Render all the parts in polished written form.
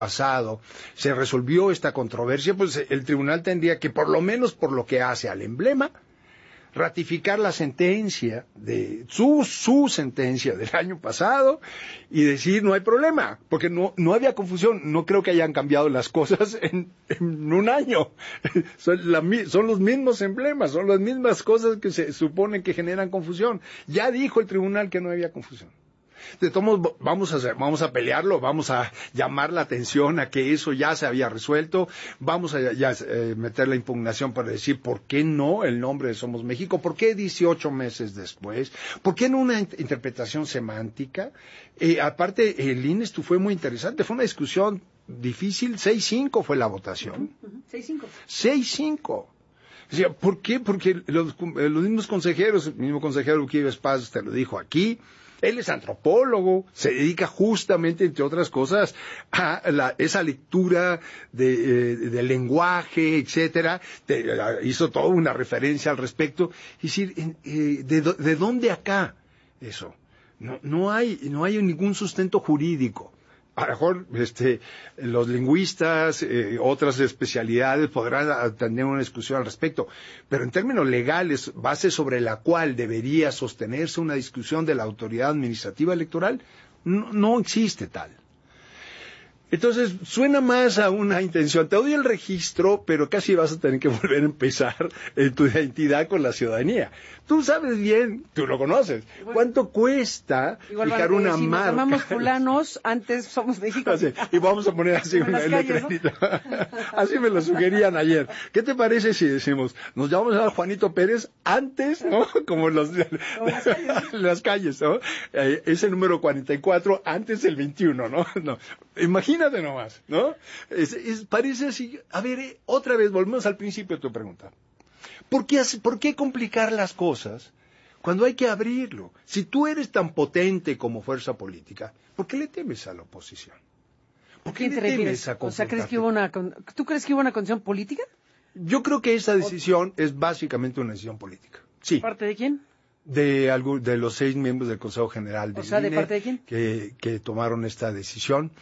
pasado se resolvió esta controversia, pues el tribunal tendría que, por lo menos por lo que hace al emblema, ratificar la sentencia de su sentencia del año pasado y decir no hay problema, porque no había confusión. No creo que hayan cambiado las cosas en un año. Son los mismos emblemas, son las mismas cosas que se supone que generan confusión. Ya dijo el tribunal que no había confusión. De todos modos, vamos a pelearlo, vamos a llamar la atención a que eso ya se había resuelto, vamos a meter la impugnación para decir por qué no el nombre de Somos México, por qué 18 meses después, por qué no una interpretación semántica. Aparte, el INE fue muy interesante, fue una discusión difícil, 6-5 fue la votación. 6-5. 6-5. O sea, ¿por qué? Porque los mismos consejeros, el mismo consejero Uquibe Espaz te lo dijo aquí. Él es antropólogo, se dedica justamente, entre otras cosas, a esa lectura del lenguaje, etcétera. Hizo toda una referencia al respecto. Es decir, ¿de dónde acá eso? No hay ningún sustento jurídico. A lo mejor los lingüistas, otras especialidades podrán tener una discusión al respecto, pero en términos legales, base sobre la cual debería sostenerse una discusión de la autoridad administrativa electoral, no existe tal. Entonces, suena más a una intención. Te doy el registro, pero casi vas a tener que volver a empezar en tu identidad con la ciudadanía. Tú sabes bien, tú lo conoces, cuánto cuesta fijar una si marca. Si nos llamamos fulanos, antes Somos México. Así, y vamos a poner así una letranita. ¿No? Así me lo sugerían ayer. ¿Qué te parece si decimos, nos llamamos a Juanito Pérez antes, ¿no? Como las calles, ¿no? Ese número 44 antes del 21, ¿no? No. Imagínate nomás, ¿no? Parece así. A ver, otra vez, volvemos al principio de tu pregunta. ¿Por qué complicar las cosas cuando hay que abrirlo? Si tú eres tan potente como fuerza política, ¿por qué le temes a la oposición? ¿Por qué le temes a confrontarte? O sea, ¿tú crees que hubo una condición política? Yo creo que esa decisión es básicamente una decisión política. Sí. ¿De parte de quién? De los 6 miembros del Consejo General del INE, ¿de parte de quién? Que tomaron esta decisión.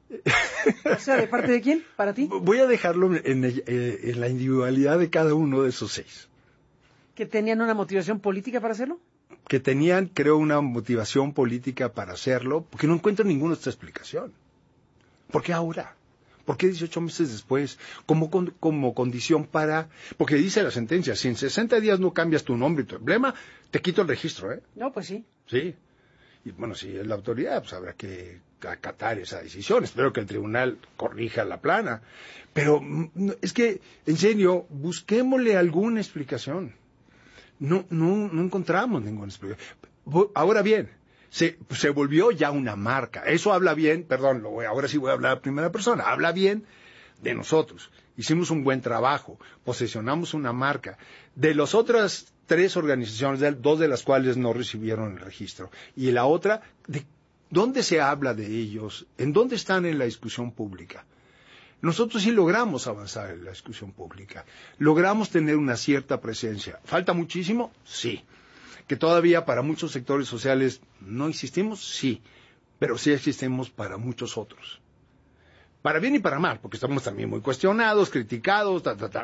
O sea, ¿de parte de quién? ¿Para ti? Voy a dejarlo en la individualidad de cada uno de esos 6. ¿Que tenían una motivación política para hacerlo? Que tenían, creo, una motivación política para hacerlo, porque no encuentro ninguna otra explicación. ¿Por qué ahora? ¿Por qué 18 meses después? Como condición para... Porque dice la sentencia, si en 60 días no cambias tu nombre y tu emblema, te quito el registro, ¿eh? No, pues sí. Sí. Y bueno, si es la autoridad, pues habrá que acatar esa decisión. Espero que el tribunal corrija la plana. Pero es que, en serio, busquémosle alguna explicación. No encontramos ninguna explicación. Ahora bien, se volvió ya una marca. Eso habla bien, perdón, ahora sí voy a hablar a primera persona, habla bien de nosotros. Hicimos un buen trabajo, posesionamos una marca. De las otras 3 organizaciones, 2 de las cuales no recibieron el registro, y la otra, ¿de dónde se habla de ellos? ¿En dónde están en la discusión pública? Nosotros sí logramos avanzar en la discusión pública, logramos tener una cierta presencia. ¿Falta muchísimo? Sí. ¿Que todavía para muchos sectores sociales no existimos? Sí, pero sí existimos para muchos otros. Para bien y para mal, porque estamos también muy cuestionados, criticados,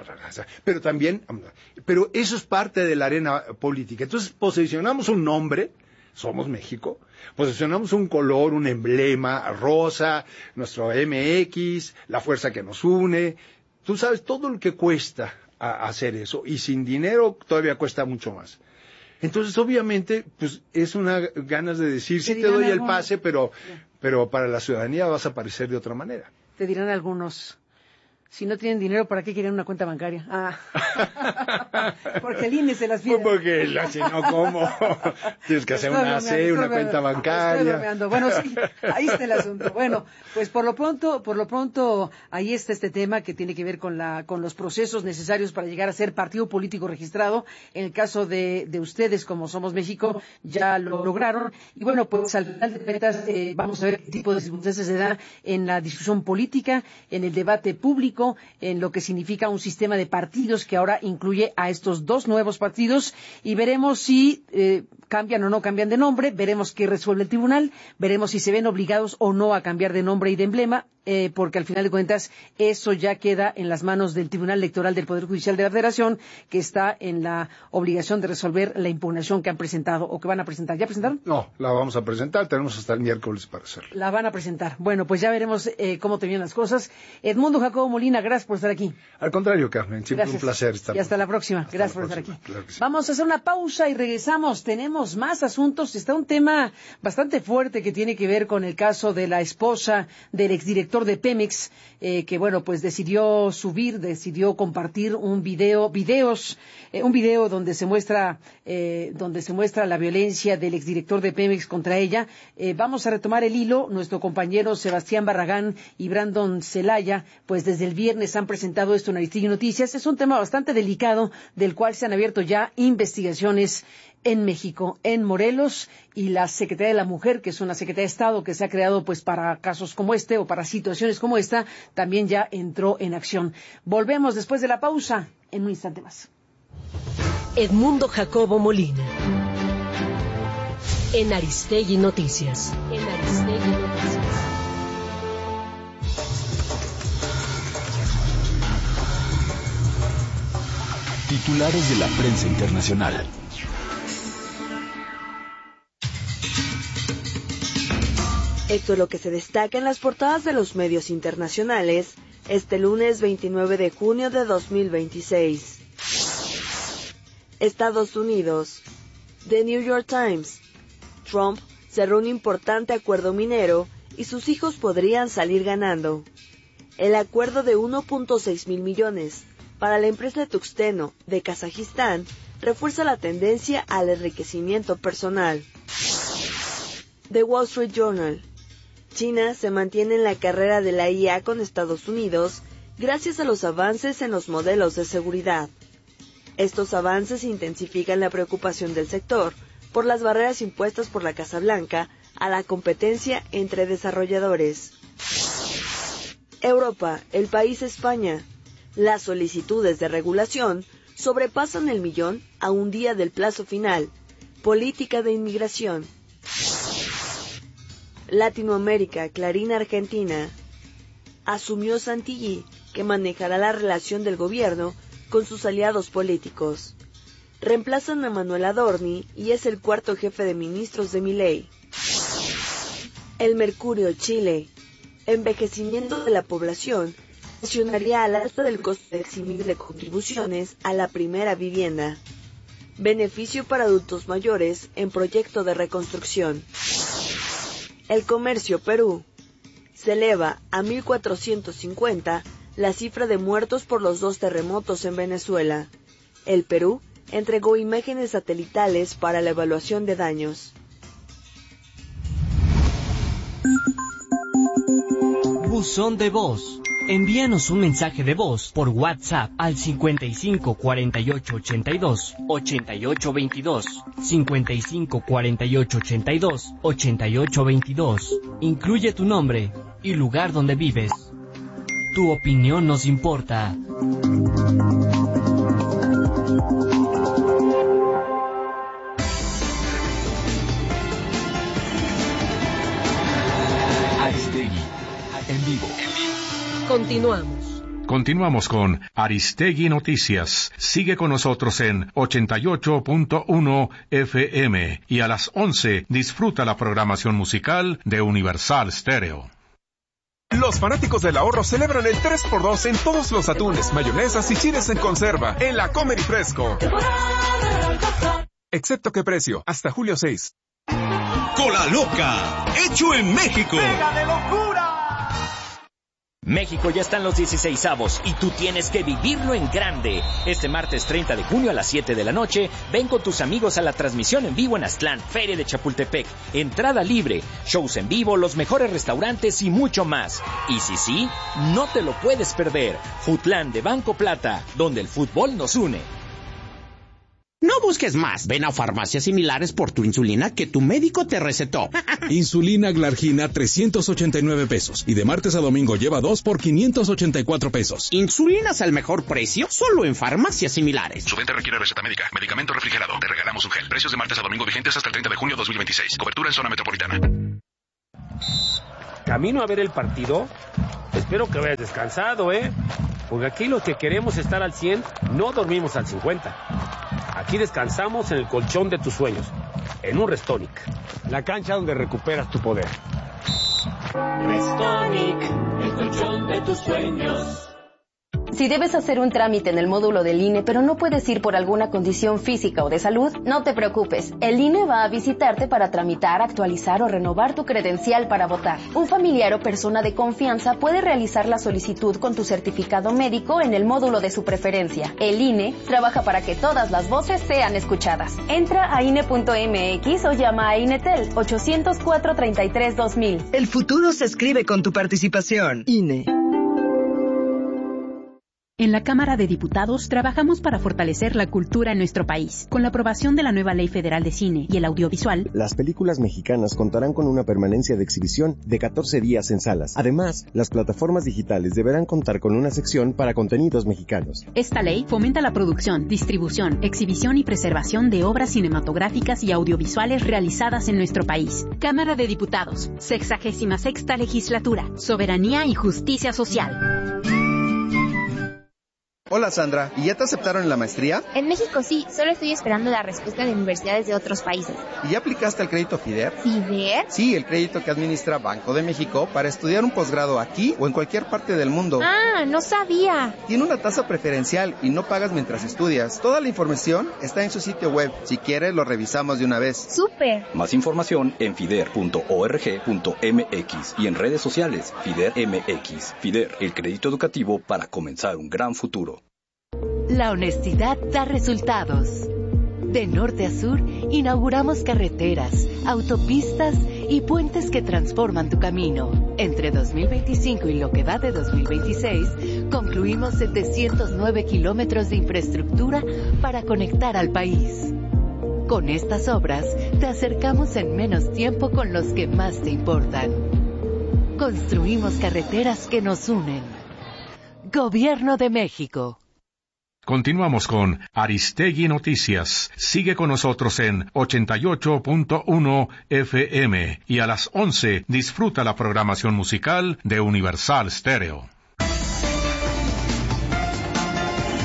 pero eso es parte de la arena política. Entonces posicionamos un nombre, Somos México, posicionamos un color, un emblema, rosa, nuestro MX, la fuerza que nos une. Tú sabes todo lo que cuesta hacer eso, y sin dinero todavía cuesta mucho más. Entonces, obviamente, pues es una ganas de decir, sí te doy el pase, pero para la ciudadanía vas a aparecer de otra manera. Te dirán algunos, si no tienen dinero, ¿para qué quieren una cuenta bancaria? Porque el INE se las pide. Porque si no, ¿cómo? Tienes que hacer una cuenta bancaria. Bueno, sí, ahí está el asunto. Bueno, pues por lo pronto, ahí está este tema que tiene que ver con los procesos necesarios para llegar a ser partido político registrado. En el caso de ustedes, como Somos México, ya lo lograron. Y bueno, pues al final de cuentas, vamos a ver qué tipo de circunstancias se da en la discusión política, en el debate público. México, en lo que significa un sistema de partidos que ahora incluye a estos 2 nuevos partidos, y veremos si cambian o no cambian de nombre, veremos qué resuelve el tribunal, veremos si se ven obligados o no a cambiar de nombre y de emblema, porque al final de cuentas eso ya queda en las manos del Tribunal Electoral del Poder Judicial de la Federación, que está en la obligación de resolver la impugnación que han presentado o que van a presentar. ¿Ya presentaron? No, la vamos a presentar, tenemos hasta el miércoles para hacerlo. La van a presentar. Bueno, pues ya veremos cómo terminan las cosas. Edmundo Jacobo Molina, gracias por estar aquí. Al contrario, Carmen, siempre Gracias. Un placer estar. Y hasta la próxima. Gracias por estar aquí. Claro que sí. Vamos a hacer una pausa y regresamos. Tenemos más asuntos. Está un tema bastante fuerte que tiene que ver con el caso de la esposa del exdirector de Pemex, que bueno, pues decidió compartir un video donde se muestra la violencia del exdirector de Pemex contra ella. Vamos a retomar el hilo. Nuestro compañero Sebastián Barragán y Brandon Celaya, pues desde el viernes han presentado esto en Aristegui Noticias. Es un tema bastante delicado, del cual se han abierto ya investigaciones en México, en Morelos, y la Secretaría de la Mujer, que es una Secretaría de Estado que se ha creado pues para casos como este o para situaciones como esta, también ya entró en acción. Volvemos después de la pausa en un instante más. Edmundo Jacobo Molina. En Aristegui Noticias. Titulares de la prensa internacional. Esto es lo que se destaca en las portadas de los medios internacionales este lunes 29 de junio de 2026. Estados Unidos. The New York Times. Trump cerró un importante acuerdo minero y sus hijos podrían salir ganando. El acuerdo de 1.6 mil millones para la empresa de Tuxteno de Kazajistán refuerza la tendencia al enriquecimiento personal. The Wall Street Journal. China se mantiene en la carrera de la IA con Estados Unidos gracias a los avances en los modelos de seguridad. Estos avances intensifican la preocupación del sector por las barreras impuestas por la Casa Blanca a la competencia entre desarrolladores. Europa, el país España. Las solicitudes de regulación sobrepasan el 1.000.000 a un día del plazo final. Política de inmigración. Latinoamérica, Clarín, Argentina. Asumió Santilli, que manejará la relación del gobierno con sus aliados políticos. Reemplazan a Manuel Adorni y es el cuarto jefe de ministros de Milei. El Mercurio, Chile. Envejecimiento de la población presionaría al alza del costo exigible de contribuciones a la primera vivienda. Beneficio para adultos mayores en proyecto de reconstrucción. El Comercio, Perú. Se eleva a 1.450 la cifra de muertos por los 2 terremotos en Venezuela. El Perú entregó imágenes satelitales para la evaluación de daños. Buzón de voz. Envíanos un mensaje de voz por WhatsApp al 55 48 82 88 22, 55 48 82 88 22. Incluye tu nombre y lugar donde vives. Tu opinión nos importa. Aristegui, en vivo. Continuamos con Aristegui Noticias. Sigue con nosotros en 88.1 FM y a las 11 disfruta la programación musical de Universal Stereo. Los fanáticos del ahorro celebran el 3x2 en todos los atunes, mayonesas y chiles en conserva en la Comer y Fresco. Excepto qué precio, hasta julio 6. Cola Loca, hecho en México. ¡Pega de locura! México ya está en los 16avos y tú tienes que vivirlo en grande. Este martes 30 de junio a las 7 de la noche, ven con tus amigos a la transmisión en vivo en Aztlán, Feria de Chapultepec. Entrada libre, shows en vivo, los mejores restaurantes y mucho más. Y sí, no te lo puedes perder. Futlán de Banco Plata, donde el fútbol nos une. No busques más. Ven a Farmacias Similares por tu insulina que tu médico te recetó. Insulina Glargina, 389 pesos. Y de martes a domingo lleva 2 por 584 pesos. Insulinas al mejor precio, solo en Farmacias Similares. Su venta requiere receta médica. Medicamento refrigerado. Te regalamos un gel. Precios de martes a domingo vigentes hasta el 30 de junio 2026. Cobertura en zona metropolitana. ¿Camino a ver el partido? Espero que vayas descansado, porque aquí los que queremos estar al 100 no dormimos al 50. Aquí descansamos en el colchón de tus sueños, en un Restonic, la cancha donde recuperas tu poder. Restonic, el colchón de tus sueños. Si debes hacer un trámite en el módulo del INE, pero no puedes ir por alguna condición física o de salud, no te preocupes. El INE va a visitarte para tramitar, actualizar o renovar tu credencial para votar. Un familiar o persona de confianza puede realizar la solicitud con tu certificado médico en el módulo de su preferencia. El INE trabaja para que todas las voces sean escuchadas. Entra a INE.mx o llama a INETEL 804-33-2000. El futuro se escribe con tu participación. INE. En la Cámara de Diputados trabajamos para fortalecer la cultura en nuestro país. Con la aprobación de la nueva Ley Federal de Cine y el Audiovisual, las películas mexicanas contarán con una permanencia de exhibición de 14 días en salas. Además, las plataformas digitales deberán contar con una sección para contenidos mexicanos. Esta ley fomenta la producción, distribución, exhibición y preservación de obras cinematográficas y audiovisuales realizadas en nuestro país. Cámara de Diputados, 66ª Legislatura, Soberanía y Justicia Social. Hola Sandra, ¿y ya te aceptaron en la maestría? En México sí, solo estoy esperando la respuesta de universidades de otros países. ¿Y ya aplicaste al crédito FIDER? ¿FIDER? Sí, el crédito que administra Banco de México para estudiar un posgrado aquí o en cualquier parte del mundo. Ah, no sabía. Tiene una tasa preferencial y no pagas mientras estudias. Toda la información está en su sitio web. Si quieres, lo revisamos de una vez. ¡Súper! Más información en fider.org.mx y en redes sociales FIDER MX. FIDER, el crédito educativo para comenzar un gran futuro. La honestidad da resultados. De norte a sur, inauguramos carreteras, autopistas y puentes que transforman tu camino. Entre 2025 y lo que va de 2026, concluimos 709 kilómetros de infraestructura para conectar al país. Con estas obras, te acercamos en menos tiempo con los que más te importan. Construimos carreteras que nos unen. Gobierno de México. Continuamos con Aristegui Noticias. Sigue con nosotros en 88.1 FM y a las 11 disfruta la programación musical de Universal Stereo.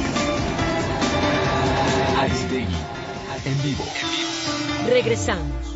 Aristegui en vivo. Regresamos.